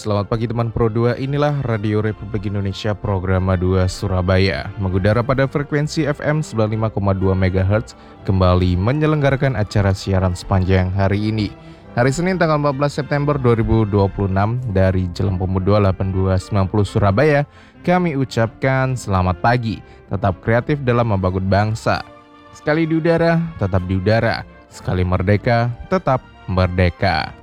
Selamat pagi teman Pro 2, inilah Radio Republik Indonesia program 2 Surabaya. Mengudara pada frekuensi FM 95,2 MHz, kembali menyelenggarakan acara siaran sepanjang hari ini. Hari Senin tanggal 14 September 2026 dari Jalan Pemuda 8290 Surabaya, kami ucapkan selamat pagi, tetap kreatif dalam membangun bangsa. Sekali di udara, tetap di udara. Sekali merdeka, tetap merdeka.